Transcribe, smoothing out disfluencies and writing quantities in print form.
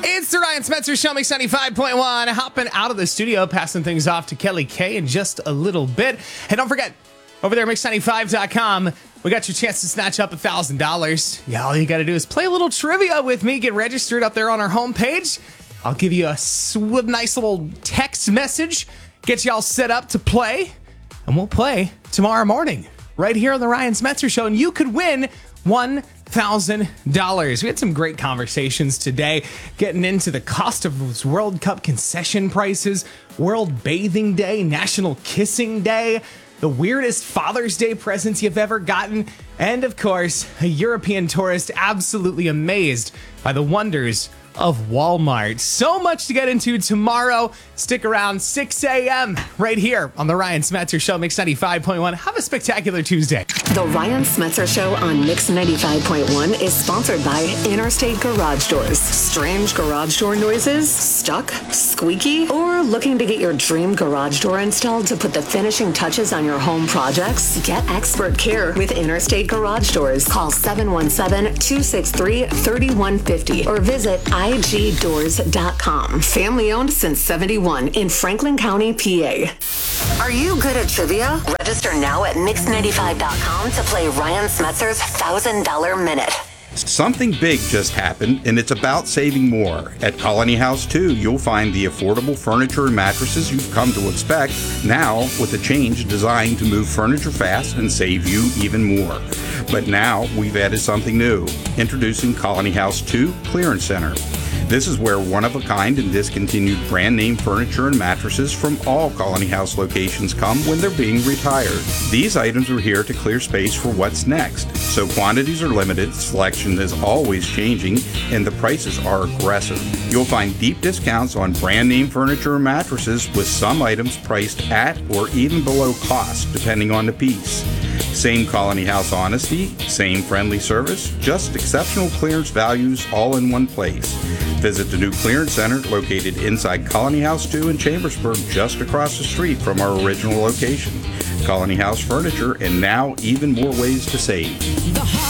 It's the Ryan Spencer Show, Mix 95.1. Hopping out of the studio, passing things off to Kelly K in just a little bit. Hey, don't forget, over there at Mix95.com, we got your chance to snatch up $1,000. Yeah, all you got to do is play a little trivia with me. Get registered up there on our homepage. I'll give you a nice little text message, get you all set up to play, and we'll play tomorrow morning right here on the Ryan Spencer Show, and you could win $1,000. We had some great conversations today, getting into the cost of those World Cup concession prices, World Bathing Day, National Kissing Day, the weirdest Father's Day presents you've ever gotten, and of course, a European tourist absolutely amazed by the wonders of Walmart. So much to get into tomorrow. Stick around, 6 a.m. right here on the Ryan Smetzer Show, Mix 95.1. Have a spectacular Tuesday. The Ryan Smetzer Show on Mix 95.1 is sponsored by Interstate Garage Doors. Strange garage door noises? Stuck? Squeaky? Or looking to get your dream garage door installed to put the finishing touches on your home projects? Get expert care with Interstate Garage Doors. Call 717-263-3150 or visit igdoors.com. Family owned since 71 in Franklin County, PA. Are you good at trivia? Register now at mix95.com to play Ryan Smetzer's $1,000 Minute. Something big just happened, and it's about saving more. At Colony House 2, you'll find the affordable furniture and mattresses you've come to expect, now with a change designed to move furniture fast and save you even more. But now, we've added something new. Introducing Colony House 2 Clearance Center. This is where one-of-a-kind and discontinued brand-name furniture and mattresses from all Colony House locations come when they're being retired. These items are here to clear space for what's next, so quantities are limited, selection is always changing, and the prices are aggressive. You'll find deep discounts on brand-name furniture and mattresses, with some items priced at or even below cost, depending on the piece. Same Colony House honesty, same friendly service, just exceptional clearance values all in one place. Visit the new clearance center located inside Colony House 2 in Chambersburg, just across the street from our original location. Colony House Furniture, and now even more ways to save.